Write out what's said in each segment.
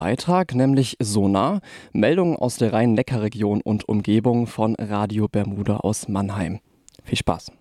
Beitrag, nämlich Sonar, Meldungen aus der Rhein-Neckar-Region und Umgebung von Radio Bermuda aus Mannheim. Viel Spaß!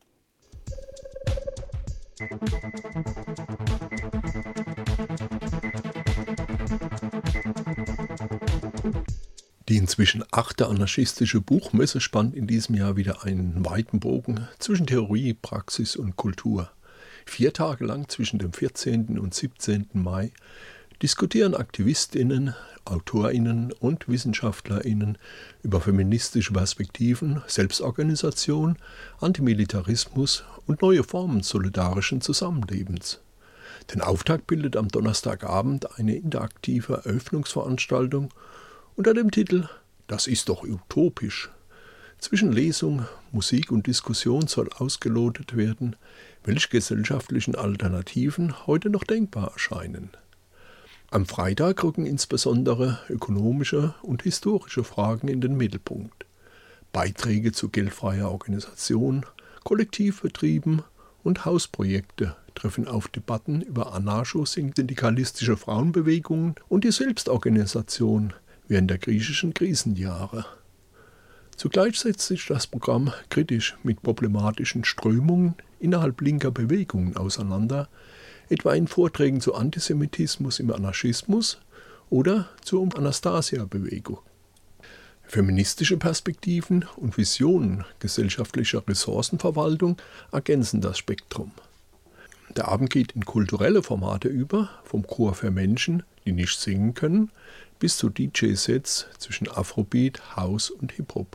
Die inzwischen 8. anarchistische Buchmesse spannt in diesem Jahr wieder einen weiten Bogen zwischen Theorie, Praxis und Kultur. 4 Tage lang zwischen dem 14. und 17. Mai diskutieren AktivistInnen, AutorInnen und WissenschaftlerInnen über feministische Perspektiven, Selbstorganisation, Antimilitarismus und neue Formen solidarischen Zusammenlebens. Den Auftakt bildet am Donnerstagabend eine interaktive Eröffnungsveranstaltung unter dem Titel »Das ist doch utopisch«. Zwischen Lesung, Musik und Diskussion soll ausgelotet werden, welche gesellschaftlichen Alternativen heute noch denkbar erscheinen. Am Freitag rücken insbesondere ökonomische und historische Fragen in den Mittelpunkt. Beiträge zu geldfreier Organisation, Kollektivbetrieben und Hausprojekte treffen auf Debatten über anarcho-syndikalistische Frauenbewegungen und die Selbstorganisation während der griechischen Krisenjahre. Zugleich setzt sich das Programm kritisch mit problematischen Strömungen innerhalb linker Bewegungen auseinander, etwa in Vorträgen zu Antisemitismus im Anarchismus oder zur Anastasia-Bewegung. Feministische Perspektiven und Visionen gesellschaftlicher Ressourcenverwaltung ergänzen das Spektrum. Der Abend geht in kulturelle Formate über, vom Chor für Menschen, die nicht singen können, bis zu DJ-Sets zwischen Afrobeat, House und Hip-Hop.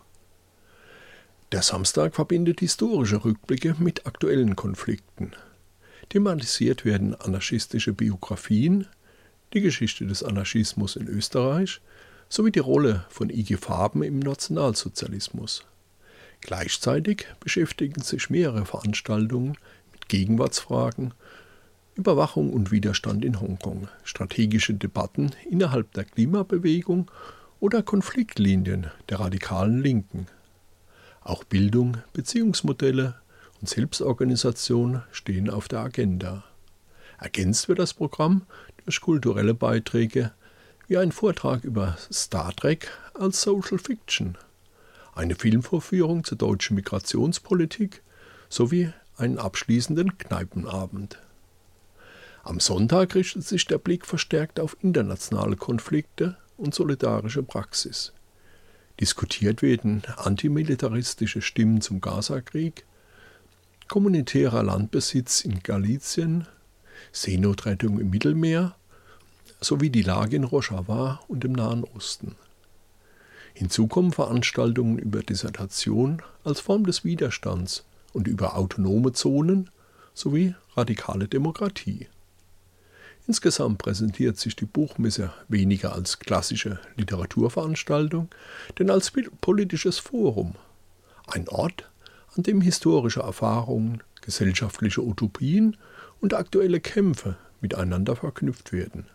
Der Samstag verbindet historische Rückblicke mit aktuellen Konflikten. Thematisiert werden anarchistische Biografien, die Geschichte des Anarchismus in Österreich sowie die Rolle von IG Farben im Nationalsozialismus. Gleichzeitig beschäftigen sich mehrere Veranstaltungen mit Gegenwartsfragen, Überwachung und Widerstand in Hongkong, strategische Debatten innerhalb der Klimabewegung oder Konfliktlinien der radikalen Linken. Auch Bildung, Beziehungsmodelle und Selbstorganisation stehen auf der Agenda. Ergänzt wird das Programm durch kulturelle Beiträge wie ein Vortrag über Star Trek als Social Fiction, eine Filmvorführung zur deutschen Migrationspolitik sowie einen abschließenden Kneipenabend. Am Sonntag richtet sich der Blick verstärkt auf internationale Konflikte und solidarische Praxis. Diskutiert werden antimilitaristische Stimmen zum Gazakrieg, kommunitärer Landbesitz in Galizien, Seenotrettung im Mittelmeer sowie die Lage in Rojava und im Nahen Osten. Hinzu kommen Veranstaltungen über Dissertation als Form des Widerstands und über autonome Zonen sowie radikale Demokratie. Insgesamt präsentiert sich die Buchmesse weniger als klassische Literaturveranstaltung, denn als politisches Forum. Ein Ort, an dem historische Erfahrungen, gesellschaftliche Utopien und aktuelle Kämpfe miteinander verknüpft werden.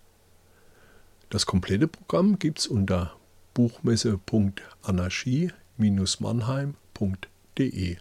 Das komplette Programm gibt's unter buchmesse.anarchie-mannheim.de.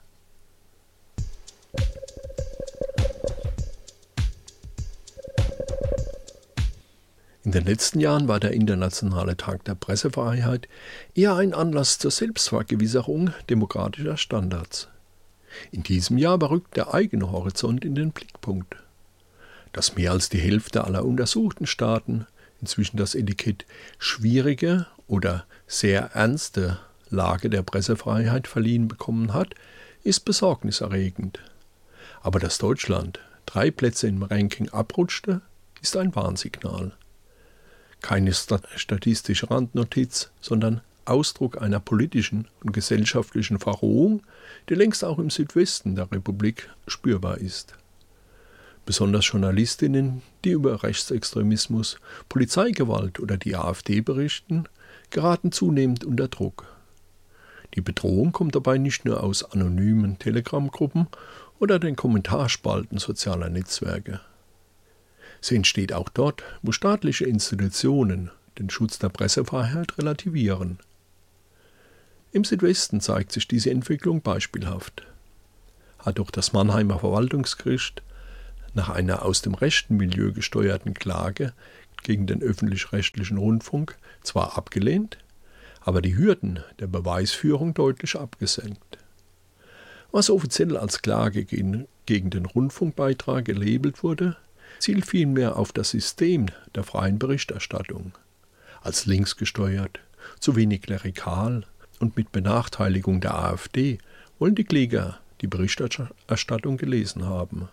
In den letzten Jahren war der Internationale Tag der Pressefreiheit eher ein Anlass zur Selbstvergewisserung demokratischer Standards. In diesem Jahr rückt der eigene Horizont in den Blickpunkt. Dass mehr als die Hälfte aller untersuchten Staaten inzwischen das Etikett schwierige oder sehr ernste Lage der Pressefreiheit verliehen bekommen hat, ist besorgniserregend. Aber dass Deutschland 3 Plätze im Ranking abrutschte, ist ein Warnsignal. Keine statistische Randnotiz, sondern Ausdruck einer politischen und gesellschaftlichen Verrohung, die längst auch im Südwesten der Republik spürbar ist. Besonders Journalistinnen, die über Rechtsextremismus, Polizeigewalt oder die AfD berichten, geraten zunehmend unter Druck. Die Bedrohung kommt dabei nicht nur aus anonymen Telegram-Gruppen oder den Kommentarspalten sozialer Netzwerke. Sie entsteht auch dort, wo staatliche Institutionen den Schutz der Pressefreiheit relativieren. Im Südwesten zeigt sich diese Entwicklung beispielhaft. Hat doch das Mannheimer Verwaltungsgericht nach einer aus dem rechten Milieu gesteuerten Klage gegen den öffentlich-rechtlichen Rundfunk zwar abgelehnt, aber die Hürden der Beweisführung deutlich abgesenkt. Was offiziell als Klage gegen den Rundfunkbeitrag gelabelt wurde, zielt vielmehr auf das System der freien Berichterstattung. Als linksgesteuert, zu wenig klerikal und mit Benachteiligung der AfD wollen die Kläger die Berichterstattung gelesen haben.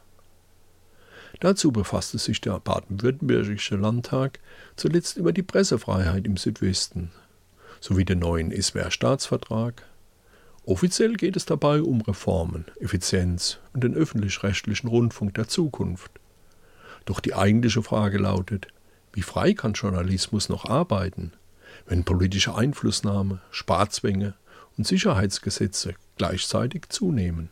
Dazu befasste sich der baden-württembergische Landtag zuletzt über die Pressefreiheit im Südwesten sowie den neuen SWR-Staatsvertrag. Offiziell geht es dabei um Reformen, Effizienz und den öffentlich-rechtlichen Rundfunk der Zukunft. Doch die eigentliche Frage lautet, wie frei kann Journalismus noch arbeiten, wenn politische Einflussnahme, Sparzwänge und Sicherheitsgesetze gleichzeitig zunehmen?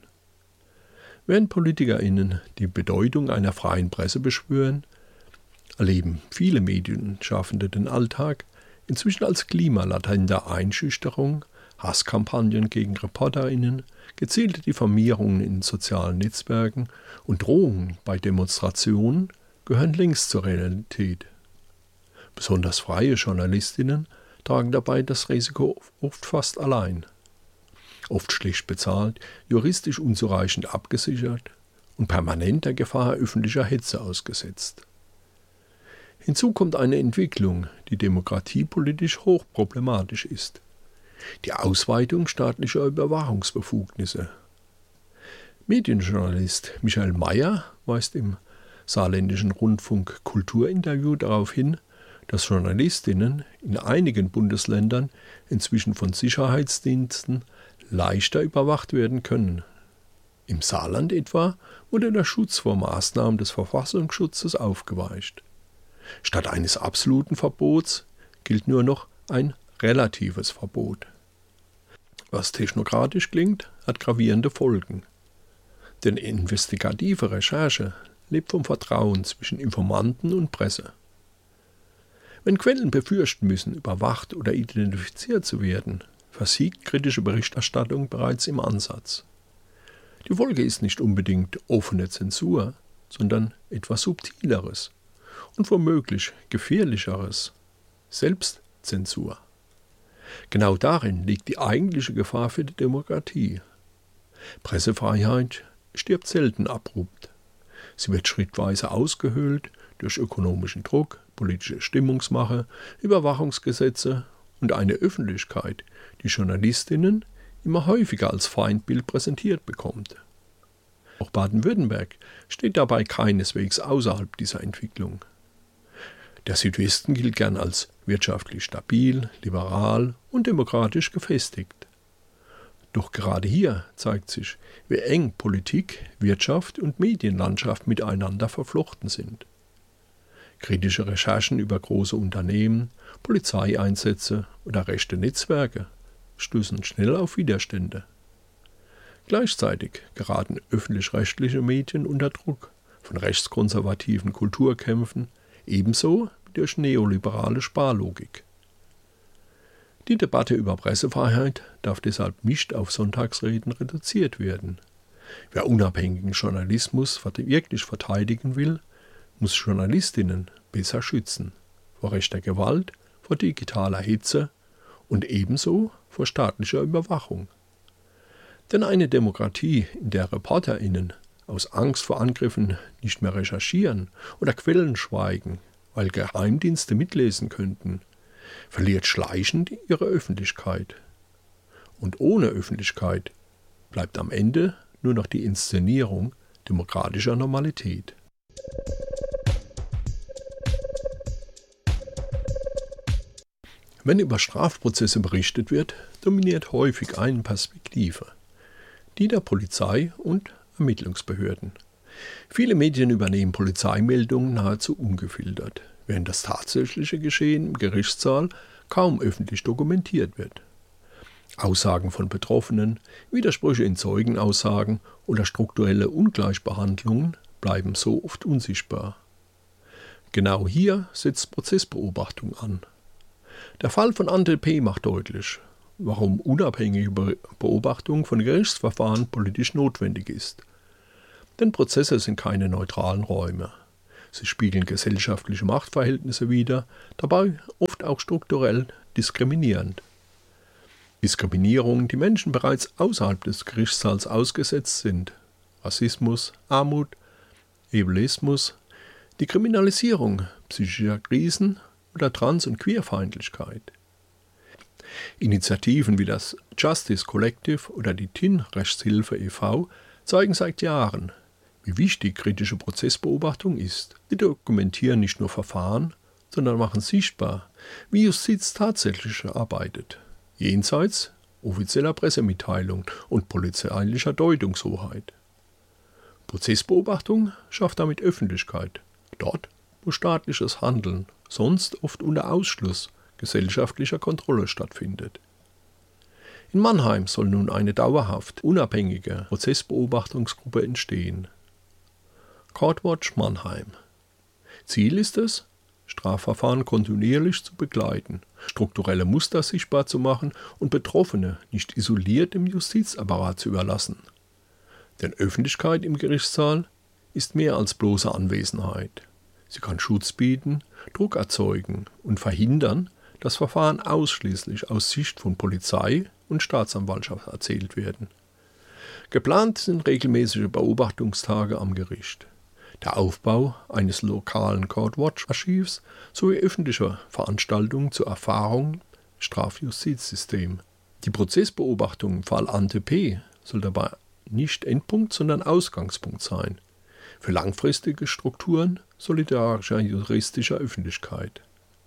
Während PolitikerInnen die Bedeutung einer freien Presse beschwören, erleben viele Medienschaffende den Alltag inzwischen als klimalatente Einschüchterung, Hasskampagnen gegen ReporterInnen, gezielte Diffamierungen in sozialen Netzwerken und Drohungen bei Demonstrationen gehören längst zur Realität. Besonders freie JournalistInnen tragen dabei das Risiko oft fast allein. Oft schlecht bezahlt, juristisch unzureichend abgesichert und permanent der Gefahr öffentlicher Hetze ausgesetzt. Hinzu kommt eine Entwicklung, die demokratiepolitisch hochproblematisch ist: die Ausweitung staatlicher Überwachungsbefugnisse. Medienjournalist Michael Mayer weist im saarländischen Rundfunk Kulturinterview darauf hin, dass JournalistInnen in einigen Bundesländern inzwischen von Sicherheitsdiensten leichter überwacht werden können. Im Saarland etwa wurde der Schutz vor Maßnahmen des Verfassungsschutzes aufgeweicht. Statt eines absoluten Verbots gilt nur noch ein relatives Verbot. Was technokratisch klingt, hat gravierende Folgen. Denn investigative Recherche lebt vom Vertrauen zwischen Informanten und Presse. Wenn Quellen befürchten müssen, überwacht oder identifiziert zu werden, versiegt kritische Berichterstattung bereits im Ansatz. Die Folge ist nicht unbedingt offene Zensur, sondern etwas Subtileres und womöglich Gefährlicheres: Selbstzensur. Genau darin liegt die eigentliche Gefahr für die Demokratie. Pressefreiheit stirbt selten abrupt. Sie wird schrittweise ausgehöhlt durch ökonomischen Druck, politische Stimmungsmache, Überwachungsgesetze und eine Öffentlichkeit, die JournalistInnen immer häufiger als Feindbild präsentiert bekommt. Auch Baden-Württemberg steht dabei keineswegs außerhalb dieser Entwicklung. Der Südwesten gilt gern als wirtschaftlich stabil, liberal und demokratisch gefestigt. Doch gerade hier zeigt sich, wie eng Politik, Wirtschaft und Medienlandschaft miteinander verflochten sind. Kritische Recherchen über große Unternehmen, Polizeieinsätze oder rechte Netzwerke stößen schnell auf Widerstände. Gleichzeitig geraten öffentlich-rechtliche Medien unter Druck von rechtskonservativen Kulturkämpfen, ebenso durch neoliberale Sparlogik. Die Debatte über Pressefreiheit darf deshalb nicht auf Sonntagsreden reduziert werden. Wer unabhängigen Journalismus wirklich verteidigen will, muss JournalistInnen besser schützen, vor rechter Gewalt, vor digitaler Hitze und ebenso vor staatlicher Überwachung. Denn eine Demokratie, in der ReporterInnen aus Angst vor Angriffen nicht mehr recherchieren oder Quellen schweigen, weil Geheimdienste mitlesen könnten, verliert schleichend ihre Öffentlichkeit. Und ohne Öffentlichkeit bleibt am Ende nur noch die Inszenierung demokratischer Normalität. Wenn über Strafprozesse berichtet wird, dominiert häufig eine Perspektive: die der Polizei und Ermittlungsbehörden. Viele Medien übernehmen Polizeimeldungen nahezu ungefiltert, während das tatsächliche Geschehen im Gerichtssaal kaum öffentlich dokumentiert wird. Aussagen von Betroffenen, Widersprüche in Zeugenaussagen oder strukturelle Ungleichbehandlungen bleiben so oft unsichtbar. Genau hier setzt Prozessbeobachtung an. Der Fall von André P. macht deutlich, warum unabhängige Beobachtung von Gerichtsverfahren politisch notwendig ist. Denn Prozesse sind keine neutralen Räume. Sie spiegeln gesellschaftliche Machtverhältnisse wider, dabei oft auch strukturell diskriminierend. Diskriminierungen, die Menschen bereits außerhalb des Gerichtssaals ausgesetzt sind. Rassismus, Armut, Ableismus, die Kriminalisierung psychischer Krisen oder Trans- und Queerfeindlichkeit. Initiativen wie das Justice Collective oder die TIN-Rechtshilfe e.V. zeigen seit Jahren, wie wichtig kritische Prozessbeobachtung ist. Sie dokumentieren nicht nur Verfahren, sondern machen sichtbar, wie Justiz tatsächlich arbeitet, jenseits offizieller Pressemitteilungen und polizeilicher Deutungshoheit. Prozessbeobachtung schafft damit Öffentlichkeit, dort, wo staatliches Handeln sonst oft unter Ausschluss gesellschaftlicher Kontrolle stattfindet. In Mannheim soll nun eine dauerhaft unabhängige Prozessbeobachtungsgruppe entstehen. Courtwatch Mannheim. Ziel ist es, Strafverfahren kontinuierlich zu begleiten, strukturelle Muster sichtbar zu machen und Betroffene nicht isoliert dem Justizapparat zu überlassen. Denn Öffentlichkeit im Gerichtssaal ist mehr als bloße Anwesenheit. Sie kann Schutz bieten, Druck erzeugen und verhindern, dass Verfahren ausschließlich aus Sicht von Polizei und Staatsanwaltschaft erzählt werden. Geplant sind regelmäßige Beobachtungstage am Gericht, der Aufbau eines lokalen Courtwatch-Archivs sowie öffentliche Veranstaltungen zur Erfahrung im Strafjustizsystem. Die Prozessbeobachtung im Fall Ante P. soll dabei nicht Endpunkt, sondern Ausgangspunkt sein. Für langfristige Strukturen solidarischer juristischer Öffentlichkeit.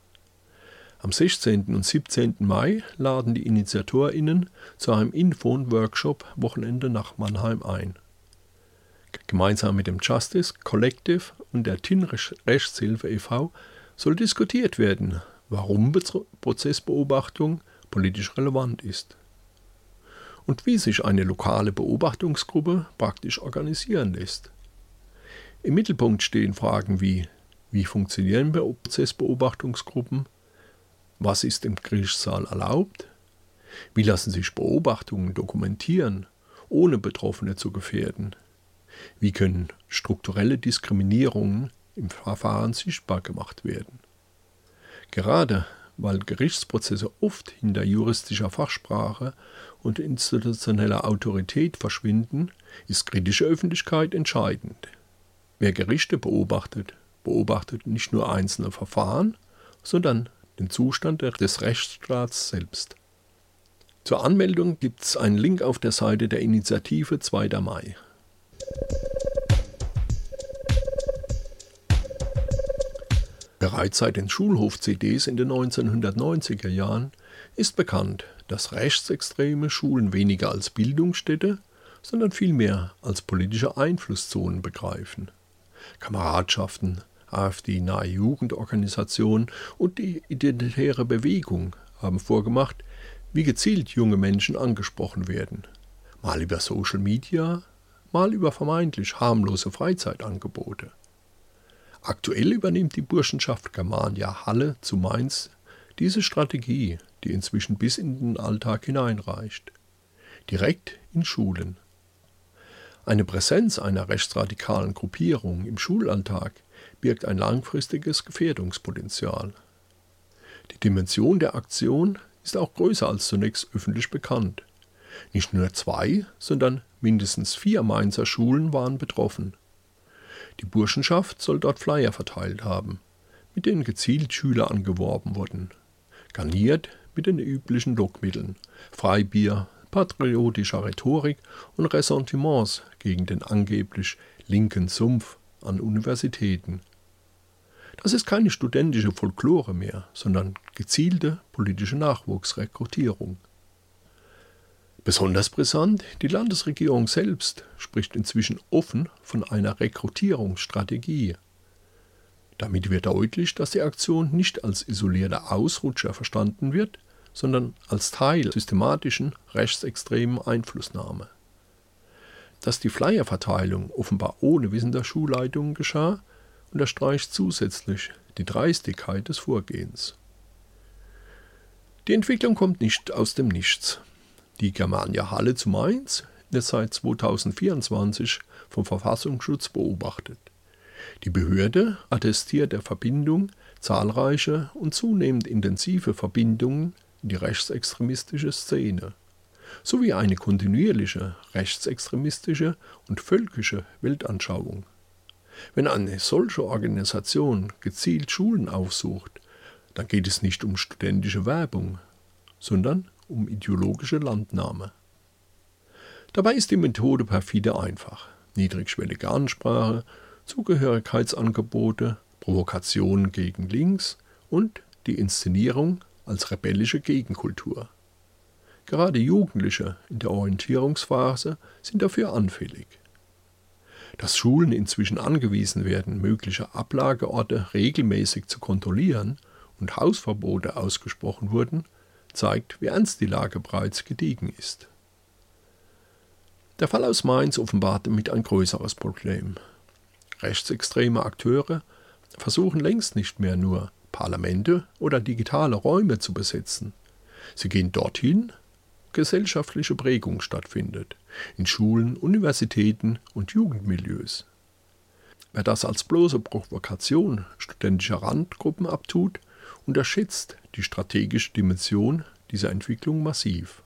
Am 16. und 17. Mai laden die InitiatorInnen zu einem Info- und Workshop-Wochenende nach Mannheim ein. Gemeinsam mit dem Justice Collective und der TIN-Rechtshilfe e.V. soll diskutiert werden, warum Prozessbeobachtung politisch relevant ist und wie sich eine lokale Beobachtungsgruppe praktisch organisieren lässt. Im Mittelpunkt stehen Fragen wie funktionieren Prozessbeobachtungsgruppen, was ist im Gerichtssaal erlaubt, wie lassen sich Beobachtungen dokumentieren, ohne Betroffene zu gefährden, wie können strukturelle Diskriminierungen im Verfahren sichtbar gemacht werden. Gerade weil Gerichtsprozesse oft hinter juristischer Fachsprache und institutioneller Autorität verschwinden, ist kritische Öffentlichkeit entscheidend. Wer Gerichte beobachtet, beobachtet nicht nur einzelne Verfahren, sondern den Zustand des Rechtsstaats selbst. Zur Anmeldung gibt es einen Link auf der Seite der Initiative 2. Mai. Bereits seit den Schulhof-CDs in den 1990er Jahren ist bekannt, dass rechtsextreme Schulen weniger als Bildungsstätte, sondern vielmehr als politische Einflusszonen begreifen. Kameradschaften, AfD-nahe Jugendorganisationen und die Identitäre Bewegung haben vorgemacht, wie gezielt junge Menschen angesprochen werden. Mal über Social Media, mal über vermeintlich harmlose Freizeitangebote. Aktuell übernimmt die Burschenschaft Germania Halle zu Mainz diese Strategie, die inzwischen bis in den Alltag hineinreicht. Direkt in Schulen. Eine Präsenz einer rechtsradikalen Gruppierung im Schulalltag birgt ein langfristiges Gefährdungspotenzial. Die Dimension der Aktion ist auch größer als zunächst öffentlich bekannt. Nicht nur 2, sondern mindestens 4 Mainzer Schulen waren betroffen. Die Burschenschaft soll dort Flyer verteilt haben, mit denen gezielt Schüler angeworben wurden. Garniert mit den üblichen Lockmitteln, Freibier, patriotischer Rhetorik und Ressentiments gegen den angeblich linken Sumpf an Universitäten. Das ist keine studentische Folklore mehr, sondern gezielte politische Nachwuchsrekrutierung. Besonders brisant, die Landesregierung selbst spricht inzwischen offen von einer Rekrutierungsstrategie. Damit wird deutlich, dass die Aktion nicht als isolierter Ausrutscher verstanden wird, sondern als Teil systematischen rechtsextremen Einflussnahme. Dass die Flyerverteilung offenbar ohne Wissen der Schulleitung geschah, unterstreicht zusätzlich die Dreistigkeit des Vorgehens. Die Entwicklung kommt nicht aus dem Nichts. Die Germania Halle zu Mainz wird seit 2024 vom Verfassungsschutz beobachtet. Die Behörde attestiert der Verbindung zahlreiche und zunehmend intensive Verbindungen in die rechtsextremistische Szene, sowie eine kontinuierliche rechtsextremistische und völkische Weltanschauung. Wenn eine solche Organisation gezielt Schulen aufsucht, dann geht es nicht um studentische Werbung, sondern um ideologische Landnahme. Dabei ist die Methode perfide einfach. Niedrigschwellige Ansprache, Zugehörigkeitsangebote, Provokationen gegen links und die Inszenierung als rebellische Gegenkultur. Gerade Jugendliche in der Orientierungsphase sind dafür anfällig. Dass Schulen inzwischen angewiesen werden, mögliche Ablageorte regelmäßig zu kontrollieren und Hausverbote ausgesprochen wurden, zeigt, wie ernst die Lage bereits gediegen ist. Der Fall aus Mainz offenbarte mit ein größeres Problem. Rechtsextreme Akteure versuchen längst nicht mehr nur Parlamente oder digitale Räume zu besetzen. Sie gehen dorthin, wo gesellschaftliche Prägung stattfindet, in Schulen, Universitäten und Jugendmilieus. Wer das als bloße Provokation studentischer Randgruppen abtut, unterschätzt die strategische Dimension dieser Entwicklung massiv.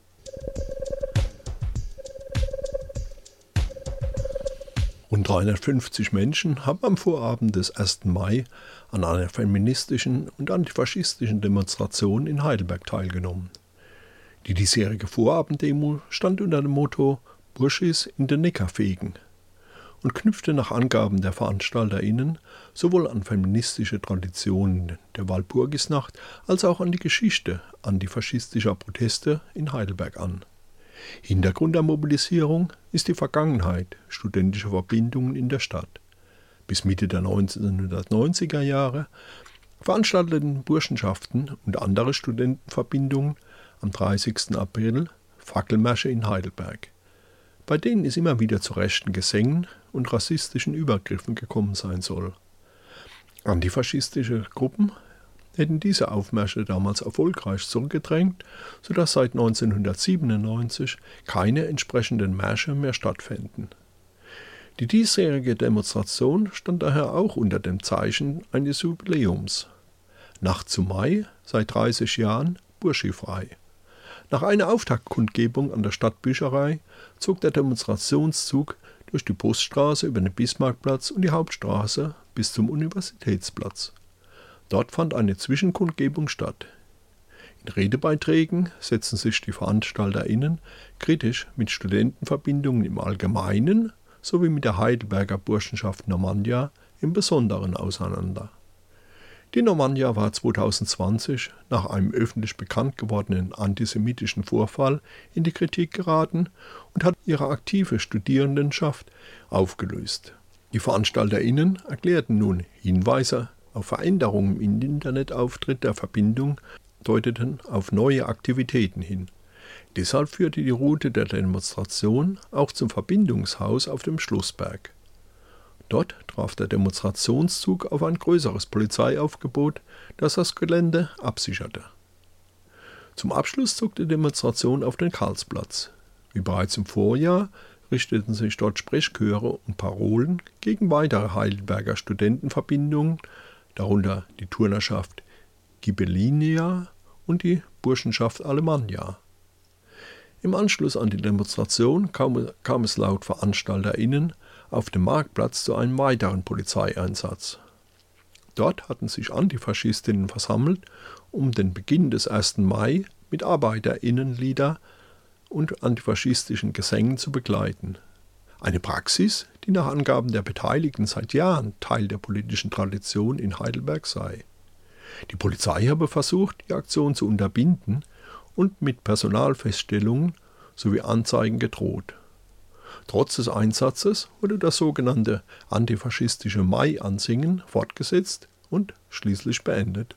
Rund 350 Menschen haben am Vorabend des 1. Mai an einer feministischen und antifaschistischen Demonstration in Heidelberg teilgenommen. Die diesjährige Vorabenddemo stand unter dem Motto »Burschis in den Neckar fegen« und knüpfte nach Angaben der VeranstalterInnen sowohl an feministische Traditionen der Walpurgisnacht als auch an die Geschichte antifaschistischer Proteste in Heidelberg an. Hintergrund der Mobilisierung ist die Vergangenheit studentischer Verbindungen in der Stadt. Bis Mitte der 1990er Jahre veranstalteten Burschenschaften und andere Studentenverbindungen am 30. April Fackelmärsche in Heidelberg, bei denen es immer wieder zu rechten Gesängen und rassistischen Übergriffen gekommen sein soll. Antifaschistische Gruppen hätten diese Aufmärsche damals erfolgreich zurückgedrängt, sodass seit 1997 keine entsprechenden Märsche mehr stattfänden. Die diesjährige Demonstration stand daher auch unter dem Zeichen eines Jubiläums. Nacht zu Mai, seit 30 Jahren, burschifrei. Nach einer Auftaktkundgebung an der Stadtbücherei zog der Demonstrationszug durch die Poststraße über den Bismarckplatz und die Hauptstraße bis zum Universitätsplatz. Dort fand eine Zwischenkundgebung statt. In Redebeiträgen setzten sich die VeranstalterInnen kritisch mit Studentenverbindungen im Allgemeinen sowie mit der Heidelberger Burschenschaft Normandia im Besonderen auseinander. Die Normandia war 2020 nach einem öffentlich bekannt gewordenen antisemitischen Vorfall in die Kritik geraten und hat ihre aktive Studierendenschaft aufgelöst. Die VeranstalterInnen erklärten nun Hinweise auf Veränderungen im Internetauftritt der Verbindung, deuteten auf neue Aktivitäten hin. Deshalb führte die Route der Demonstration auch zum Verbindungshaus auf dem Schlossberg. Dort traf der Demonstrationszug auf ein größeres Polizeiaufgebot, das das Gelände absicherte. Zum Abschluss zog die Demonstration auf den Karlsplatz. Wie bereits im Vorjahr richteten sich dort Sprechchöre und Parolen gegen weitere Heidelberger Studentenverbindungen, darunter die Turnerschaft Ghibellinia und die Burschenschaft Alemannia. Im Anschluss an die Demonstration kam es laut VeranstalterInnen auf dem Marktplatz zu einem weiteren Polizeieinsatz. Dort hatten sich Antifaschistinnen versammelt, um den Beginn des 1. Mai mit ArbeiterInnenlieder und antifaschistischen Gesängen zu begleiten. Eine Praxis, die nach Angaben der Beteiligten seit Jahren Teil der politischen Tradition in Heidelberg sei. Die Polizei habe versucht, die Aktion zu unterbinden und mit Personalfeststellungen sowie Anzeigen gedroht. Trotz des Einsatzes wurde das sogenannte antifaschistische Mai-Ansingen fortgesetzt und schließlich beendet.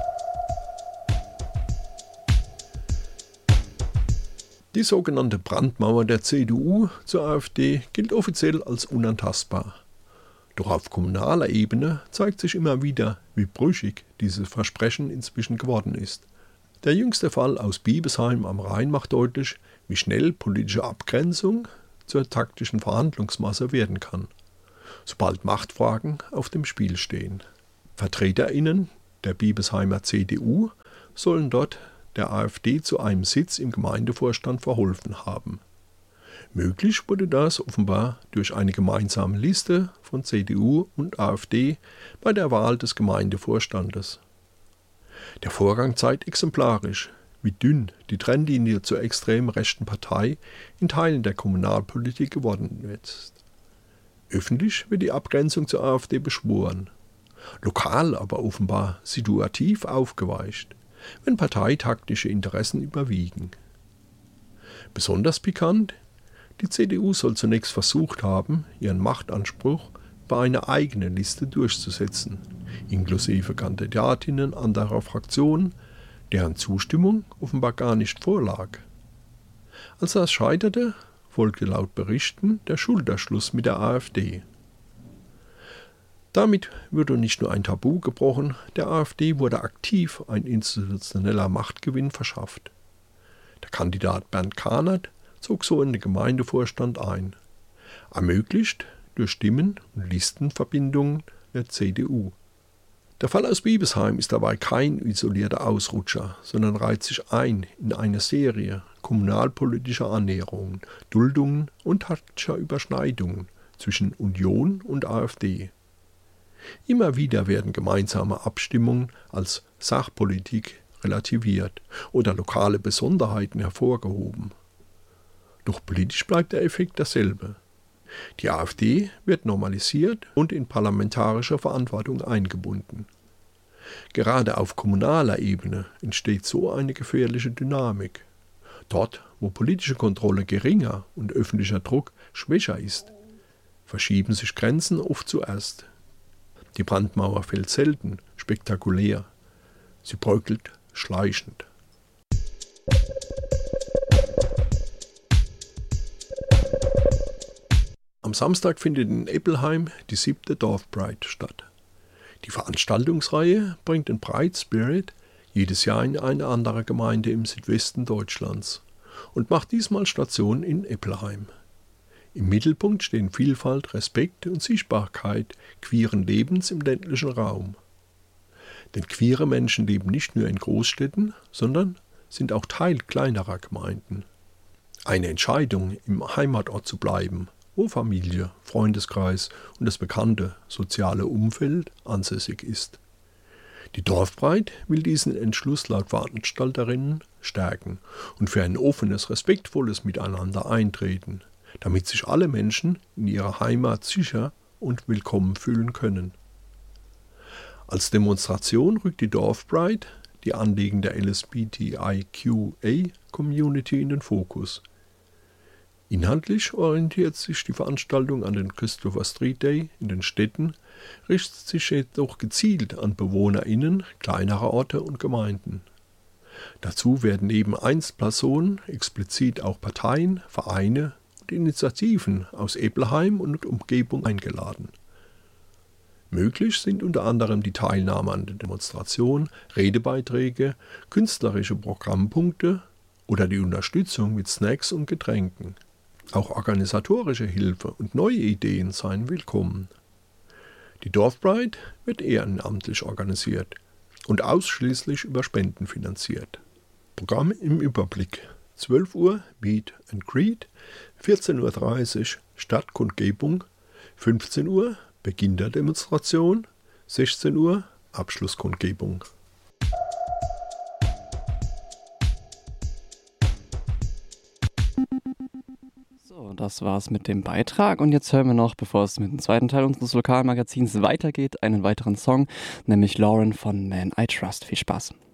Die sogenannte Brandmauer der CDU zur AfD gilt offiziell als unantastbar. Doch auf kommunaler Ebene zeigt sich immer wieder, wie brüchig dieses Versprechen inzwischen geworden ist. Der jüngste Fall aus Biebesheim am Rhein macht deutlich, wie schnell politische Abgrenzung zur taktischen Verhandlungsmasse werden kann. sobald Machtfragen auf dem Spiel stehen. VertreterInnen der Bibesheimer CDU sollen dort der AfD zu einem Sitz im Gemeindevorstand verholfen haben. Möglich wurde das offenbar durch eine gemeinsame Liste von CDU und AfD bei der Wahl des Gemeindevorstandes. Der Vorgang zeigt exemplarisch, wie dünn die Trennlinie zur extrem rechten Partei in Teilen der Kommunalpolitik geworden ist. Öffentlich wird die Abgrenzung zur AfD beschworen, lokal aber offenbar situativ aufgeweicht, wenn parteitaktische Interessen überwiegen. Besonders pikant: Die CDU soll zunächst versucht haben, ihren Machtanspruch bei einer eigenen Liste durchzusetzen, inklusive Kandidatinnen anderer Fraktionen, deren Zustimmung offenbar gar nicht vorlag. Als das scheiterte, folgte laut Berichten der Schulterschluss mit der AfD. Damit würde nicht nur ein Tabu gebrochen, der AfD wurde aktiv ein institutioneller Machtgewinn verschafft. Der Kandidat Bernd Kahnert zog so in den Gemeindevorstand ein, ermöglicht durch Stimmen- und Listenverbindungen der CDU. Der Fall aus Bibesheim ist dabei kein isolierter Ausrutscher, sondern reiht sich ein in eine Serie kommunalpolitischer Annäherungen, Duldungen und taktischer Überschneidungen zwischen Union und AfD. Immer wieder werden gemeinsame Abstimmungen als Sachpolitik relativiert oder lokale Besonderheiten hervorgehoben. Doch politisch bleibt der Effekt derselbe. Die AfD wird normalisiert und in parlamentarische Verantwortung eingebunden. Gerade auf kommunaler Ebene entsteht so eine gefährliche Dynamik. Dort, wo politische Kontrolle geringer und öffentlicher Druck schwächer ist, verschieben sich Grenzen oft zuerst. Die Brandmauer fällt selten spektakulär. Sie bröckelt schleichend. Am Samstag findet in Eppelheim die 7. Dorfbreit statt. Die Veranstaltungsreihe bringt den Breit Spirit jedes Jahr in eine andere Gemeinde im Südwesten Deutschlands und macht diesmal Station in Eppelheim. Im Mittelpunkt stehen Vielfalt, Respekt und Sichtbarkeit queeren Lebens im ländlichen Raum. Denn queere Menschen leben nicht nur in Großstädten, sondern sind auch Teil kleinerer Gemeinden. Eine Entscheidung, im Heimatort zu bleiben, wo Familie, Freundeskreis und das bekannte soziale Umfeld ansässig ist. Die Dorfbreit will diesen Entschluss laut Veranstalterinnen stärken und für ein offenes, respektvolles Miteinander eintreten, damit sich alle Menschen in ihrer Heimat sicher und willkommen fühlen können. Als Demonstration rückt die Dorfbreit die Anliegen der LSBTIQA-Community in den Fokus. Inhaltlich orientiert sich die Veranstaltung an den Christopher Street Day in den Städten, richtet sich jedoch gezielt an BewohnerInnen kleinerer Orte und Gemeinden. Dazu werden neben Einzelpersonen explizit auch Parteien, Vereine und Initiativen aus Eppelheim und Umgebung eingeladen. Möglich sind unter anderem die Teilnahme an der Demonstration, Redebeiträge, künstlerische Programmpunkte oder die Unterstützung mit Snacks und Getränken. Auch organisatorische Hilfe und neue Ideen seien willkommen. Die Dorfbreit wird ehrenamtlich organisiert und ausschließlich über Spenden finanziert. Programm im Überblick: 12 Uhr Meet and Greet, 14:30 Uhr Stadtkundgebung, 15 Uhr Beginn der Demonstration, 16 Uhr Abschlusskundgebung. So, das war's mit dem Beitrag und jetzt hören wir noch, bevor es mit dem zweiten Teil unseres Lokalmagazins weitergeht, einen weiteren Song, nämlich Lauren von Man I Trust. Viel Spaß.